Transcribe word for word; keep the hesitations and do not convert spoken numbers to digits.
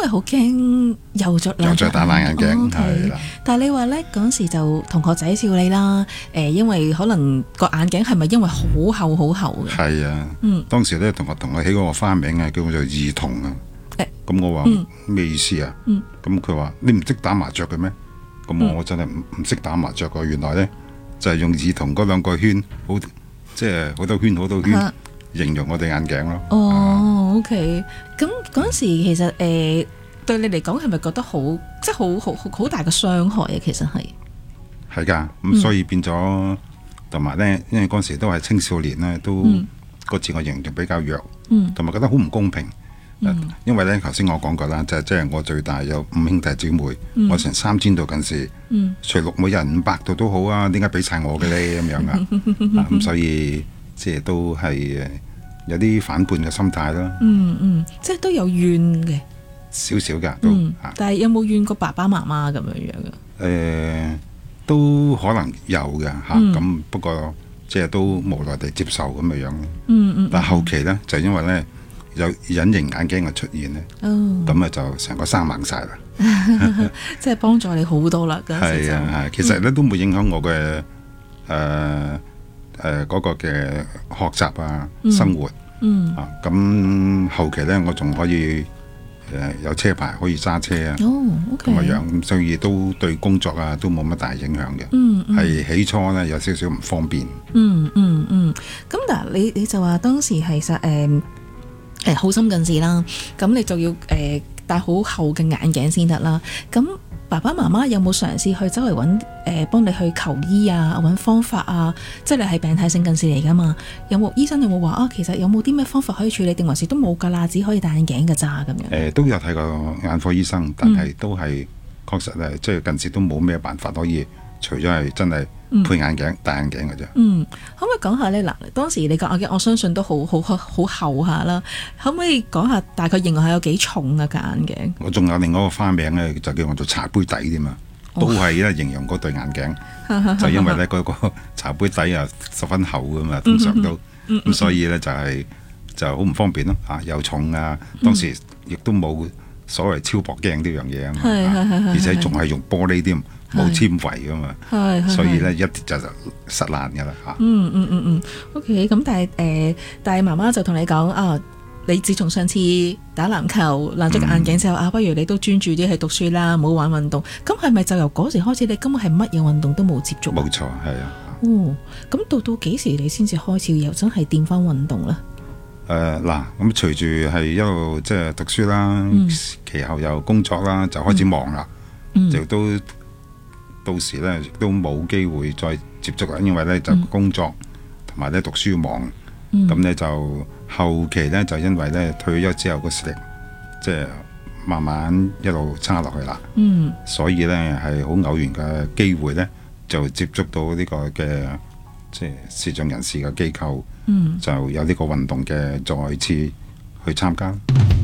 為好驚又着又着戴眼鏡，係啦。 但係你話咧嗰時就同學仔笑你啦，誒，因為可能個眼鏡係咪因為好厚好厚嘅？ 係啊， 嗯， 當時咧同學同我起嗰個花名啊，叫做兒童啊。誒，咁我話咩意思啊？嗯，咁佢話你唔識打麻雀嘅咩？咁我真係唔唔識打麻雀㗎，原來咧就係用兒童嗰兩個圈，好即係好多圈好多圈，形容我哋眼鏡咯。 哦，OK，咁嗰陣時其實誒對你嚟講係咪覺得好即係好好好好大嘅傷害啊？其實係係㗎，咁所以變咗同埋咧，因為嗰陣時都係青少年咧，都個自我形象比較弱，同埋覺得好唔公平。嗯、因為咧，頭先我講過啦，就係即係我最大有五兄弟姊妹，嗯、我成三千度近視，嗯、除六每人五百度都好啊，點解俾晒我嘅咧咁樣啊？咁、啊、所以即係都係有啲反叛嘅心態啦。 嗯嗯，即係都有怨嘅， 少少㗎都。 嗯啊、但係有冇怨過爸爸媽媽咁樣樣嘅？誒、 呃，都可能有嘅嚇，咁、嗯啊、不過即係都無奈地接受咁嘅樣。嗯嗯。但後期咧就因為咧。有隱形眼鏡嘅出現咧，咁啊就成個生猛晒啦， 即係幫助你好多啦。嗰陣時就係啊，其實咧都冇影響我嘅誒誒嗰個嘅學習啊、生活啊。咁後期咧，我仲可以誒有車牌可以揸車啊，咁嘅樣，咁所以都對工作啊都冇乜大影響嘅。係起初咧有少少唔方便。 嗯嗯嗯。咁嗱，你你就話當時其實誒。誒好深近視啦，咁你就要誒、呃、戴好厚嘅眼鏡先得啦。咁爸爸媽媽有冇嘗試去周圍揾誒幫你去求醫啊，揾方法啊？即係你係病態性近視嚟㗎嘛？有冇醫生有冇話啊？其實有冇啲咩方法可以處理，定還是都冇㗎啦？只可以戴眼鏡㗎咋咁樣？誒、 呃、都有睇過眼科醫生，但係都係、嗯、確實係即係近視都冇咩辦法可以，除咗係真係。配眼鏡、戴眼鏡嘅啫。 嗯，可唔可以講下咧？嗱，當時你個眼鏡，我相信都好好好厚下啦。可唔可以講下大概形容下有幾重啊？個眼鏡？ 我仲有另外一個花名咧，就叫我做茶杯底添嘛，都係咧形容嗰對眼鏡，哦、就因為咧嗰個茶杯底啊十分厚噶嘛，通常都咁，嗯嗯、所以咧就係、是、就好唔方便咯。啊，又重啊，當時亦都冇所謂超薄鏡呢樣嘢啊嘛，嗯、而且仲係用玻璃添。冇纖維噶嘛，所以咧一跌就就實爛噶啦嚇。 嗯嗯嗯嗯 ，OK。咁但係誒、呃，但係媽媽就同你講啊，你自從上次打籃球爛咗個眼鏡之後、嗯、啊，不如你都專注啲去讀書啦，唔好玩運動。咁係咪就由嗰時開始，你根本係乜嘢運動都冇接觸？ 冇錯，係啊。 哦，咁到到幾時你先至開始又真係掂翻運動咧？誒嗱、 呃，咁隨住係一路即係讀書啦，嗯、其後又工作啦，就開始忙啦，嗯、就都。到時咧亦都冇機會再接觸啦，因為咧就工作同埋咧讀書忙，咁咧、嗯、就後期咧就因為咧退咗之後個視力即係慢慢一路差落去啦，嗯、所以咧係好偶然嘅機會咧就接觸到呢個嘅即係視障人士嘅機構，嗯、就有呢個運動嘅再次去參加。